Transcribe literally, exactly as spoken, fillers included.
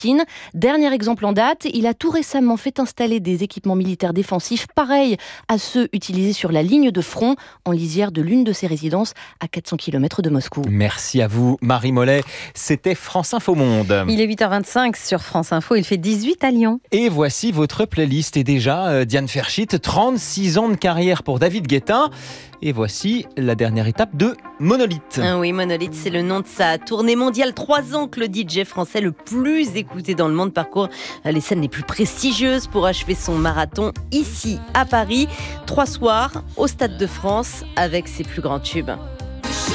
Dernier exemple en date, il a tout récemment fait installer des équipements militaires défensifs pareils à ceux utilisés sur la ligne de front en lisière de l'une de ses résidences à quatre cents kilomètres de Moscou. Merci à vous, Marie Mollet. C'était France Info Monde. Il est huit heures vingt-cinq sur France Info, il fait dix-huit à Lyon. Et voici votre playlist. Et déjà, euh, Diane Ferschit, trente-six ans de carrière pour David Guetta. Et voici la dernière étape de Monolith. Ah oui, Monolith, c'est le nom de sa tournée mondiale. Trois ans que le D J français le plus écouté dans le monde parcourt les scènes les plus prestigieuses pour achever son marathon ici à Paris. Trois soirs au Stade de France avec ses plus grands tubes.